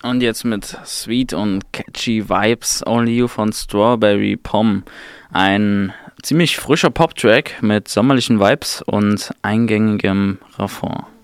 Und jetzt mit Sweet und Catchy Vibes Only You von Strawberry Pom. Ein ziemlich frischer Pop-Track mit sommerlichen Vibes und eingängigem Refrain.